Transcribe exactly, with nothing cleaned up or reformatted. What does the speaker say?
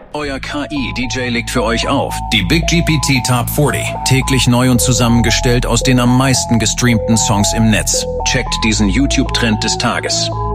Euer K I-D J legt für euch auf die Big G P T Top vierzig. Täglich neu und zusammengestellt aus den am meisten gestreamten Songs im Netz. Checkt diesen YouTube-Trend des Tages.